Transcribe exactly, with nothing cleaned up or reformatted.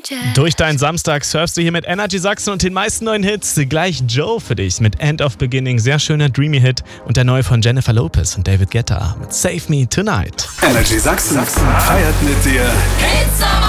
Durch deinen Samstag surfst du hier mit Energy Sachsen und den meisten neuen Hits. Gleich Joe für dich mit End of Beginning. Sehr schöner Dreamy Hit. Und der neue von Jennifer Lopez und David Guetta mit Save Me Tonight. Energy Sachsen feiert mit dir.